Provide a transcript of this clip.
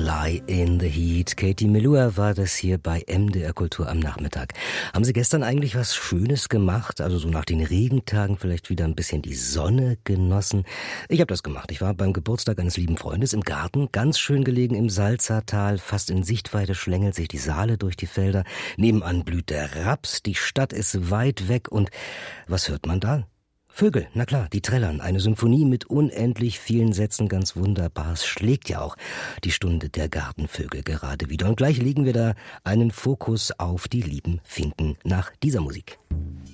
Lie in the Heat. Katie Melua war das hier bei MDR Kultur am Nachmittag. Haben Sie gestern eigentlich was Schönes gemacht? Also so nach den Regentagen vielleicht wieder ein bisschen die Sonne genossen? Ich habe das gemacht. Ich war beim Geburtstag eines lieben Freundes im Garten, ganz schön gelegen im Salzertal. Fast in Sichtweite schlängelt sich die Saale durch die Felder. Nebenan blüht der Raps. Die Stadt ist weit weg. Und was hört man da? Vögel, na klar, die trällern. Eine Symphonie mit unendlich vielen Sätzen, ganz wunderbar. Es schlägt ja auch die Stunde der Gartenvögel gerade wieder. Und gleich legen wir da einen Fokus auf die lieben Finken nach dieser Musik.